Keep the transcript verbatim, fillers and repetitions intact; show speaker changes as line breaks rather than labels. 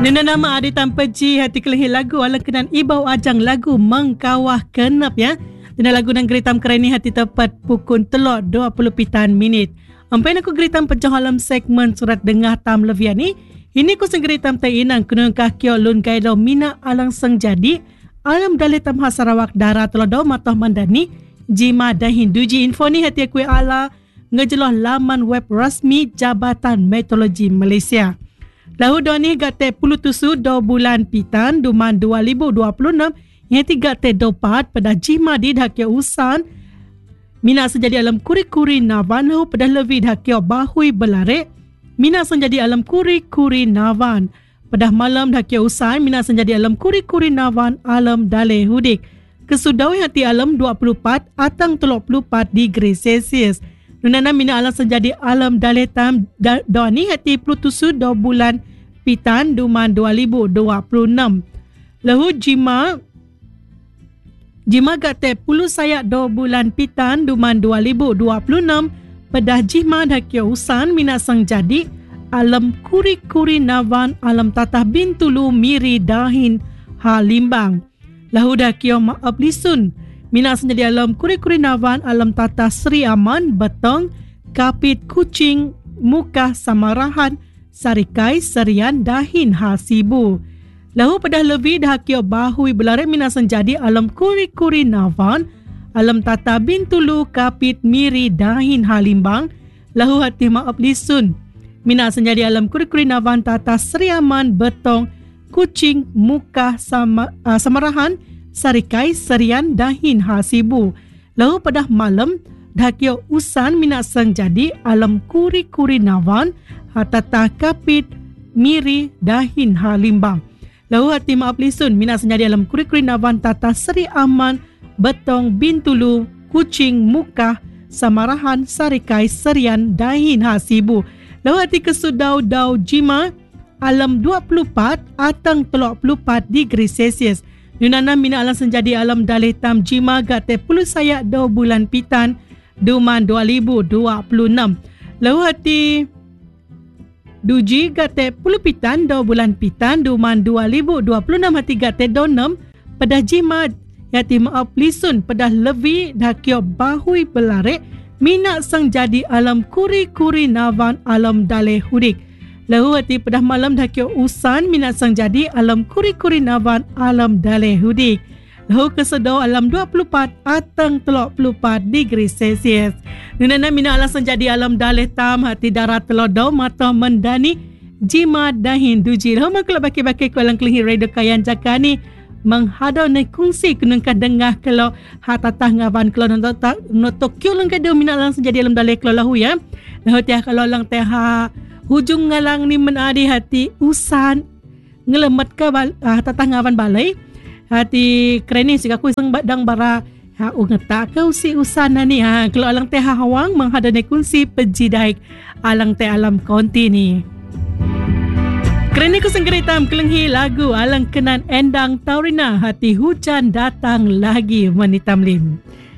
Nuna nama adi tanpa ji hati kelehi lagu ala kenan ibau ajang lagu mengkawah kenap ya. Dan lagu nang geritam keren ni hati tepat pukul telok dua puluh pitan minit. Ampai aku geritam pecah alam segmen surat dengah tam levian ni. Ini ku senggeritam tay inang kunung kakio lun kaido mina alang sang jadi. Alam dalih tam Sarawak darah telodau matoh mandani. Jima dahin duji info ni hati aku ala ngejeloh laman web rasmi Jabatan Meteorologi Malaysia. Lahu doni gate puluh tusu do bulan pitan duman dua ribu dua puluh enam yang tiga te dopat pada jima di dhakia usan mina sejadi alam kuri-kuri navan lahu pada levi dhakia bahui belare mina sejadi alam kuri-kuri navan pada malam dhakia usan mina sejadi alam kuri-kuri navan alam dale hudik kesudawi hati alam dua puluh empat atang tiga puluh empat degree Celsius. Nunana mina alam senjadi alam daletam da, doni hati plutusu do bulan pitan duman dua ribu dua puluh enam. Lahu jima jima gate puluh sayak do bulan pitan duman dua ribu dua puluh enam pedah jima dakio usan mina senjadi alam kuri-kuri navan alam tatah bintulu miri dahin halimbang. Lahu dakio maaf lisun mina senjadi alam kuri-kuri navan alam tata Sri Aman, Betong, Kapit, Kucing, Muka, Samarahan, Sarikai, Serian, Dahin, Hasibu. Lahu pada levi dahakio bahui belare mina senjadi alam kuri-kuri navan alam tata Bintulu, Kapit, Miri, Dahin, Halimbang. Lahu hati maaf lisun mina senjadi alam kuri-kuri navan tata Sri Aman, Betong, Kucing, Muka, Sama, uh, Samarahan, Sarikai, Serian, Dahin, Hasibu. Lalu pada malam, dhakio usan mina sang jadi alam kuri-kuri navan, hatata Kapit, Miri, Dahin, Halimbang. Lalu hati maaf lisun mina sang jadi alam kuri-kuri navan tata Sri Aman, Betong, Bintulu, Kucing, Muka, Samarahan, Sarikai, Serian, Dahin, Hasibu. Lalu hati kesudau dau jima alam dua puluh empat atang tiga puluh empat degree Celsius. Nunana mina alam senjadi alam dalih tam jima gate puluh sayak do bulan pitan duman dua ribu dua puluh enam. Lalu hati duji gate puluh pitan do bulan pitan duman dua ribu dua puluh enam hati gate do enam pada jima hati maaf lisun pada levi dakio bahui belare mina sang jadi alam kuri-kuri navan alam dalih hudik. Lahu hati pada malam dakio usan mina sang jadi alam kuri-kuri navan alam dale hudik. Lahu kesedau alam dua puluh empat atang tiga puluh empat degree Celsius. Nunana mina alam sang jadi alam dale tam hati darat telodau mata mendani jima dahin duji. Lahu makhluk baki-baki ku alang kelihi radio kayan jakani menghadau naik kongsi kunungkah dengah kalau hatatah ngavan kalau notok notok kyo lang kado mina alam sang jadi alam dale kalau lahu ya. Lahu tiah kalau lang teha hujung ngalang ni menadi hati usan ngelemet ke bal, uh, tatah ngawan balai hati kereni sika ku sang badang bara ha ungeta ke usi usan ni ha kalau alang teh hawang menghadane kunsi pejidaik alang teh alam konti ni kereni ku senggeritam kelenghi lagu alang kenan endang taurina hati hujan datang lagi menitam lim.